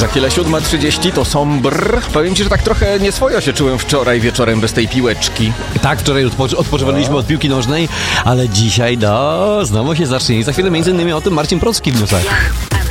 Za chwilę 7:30 to Sombr. Powiem ci, że tak trochę nieswojo się czułem wczoraj wieczorem bez tej piłeczki. Tak, wczoraj odpoczywaliśmy od piłki nożnej, ale dzisiaj, znowu się zacznie. I za chwilę między innymi o tym Marcin Procki w newsach.